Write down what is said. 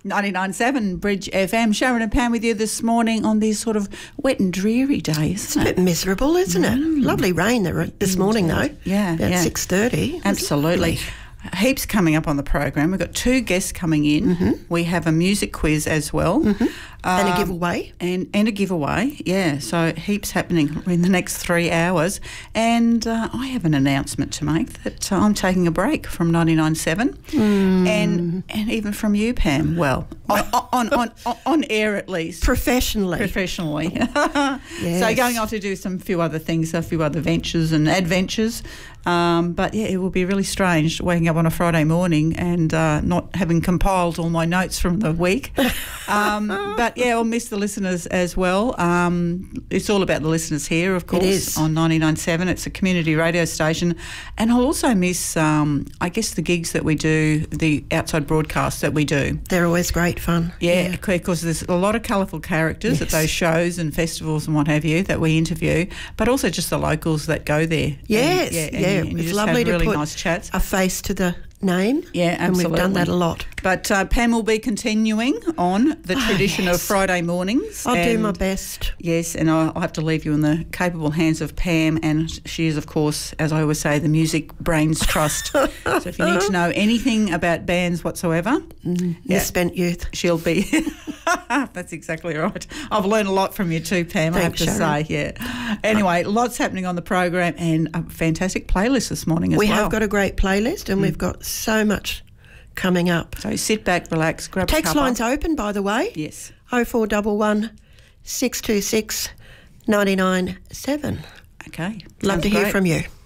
99.7 Bridge FM. Sharon and Pam with you this morning on this sort of wet and dreary day, It's a bit miserable, isn't it? Lovely rain this morning, though. Yeah, About 6:30. Absolutely. Heaps coming up on the program. We've got 2 guests coming in. We have a music quiz as well. And a giveaway. And a giveaway, yeah. So heaps happening in the next 3 hours. And I have an announcement to make that I'm taking a break from 99.7 and even from you, Pam. Well, on air at least. Professionally. Yes. So going off to do a few other things, a few other ventures and adventures. But yeah, it will be really strange waking up on a Friday morning and not having compiled all my notes from the week. But yeah, I'll miss the listeners as well. It's all about the listeners here, of course, it is. On 99.7. It's a community radio station. And I'll also miss, I guess, the gigs that we do, the outside broadcasts that we do. They're always great fun. Yeah, because there's a lot of colourful characters at those shows and festivals and what have you that we interview, but also just the locals that go there. Yes, and it's lovely to really put nice chats. a face to the name. Yeah, absolutely. And we've done that a lot. But Pam will be continuing on the tradition of Friday mornings. I'll do my best. Yes, and I'll have to leave you in the capable hands of Pam, and she is, of course, as I always say, the Music Brains Trust. So if you need to know anything about bands whatsoever, Misspent youth. she'll be... That's exactly right. I've learned a lot from you too, Pam, Thanks, I have to say. Yeah. Anyway, lots happening on the program and a fantastic playlist this morning as well. We have got a great playlist and we've got so much coming up. So sit back, relax, grab a Text cuppa. line's open, by the way. Yes. 0411 626 997. Okay. Love Sounds to hear great. from you.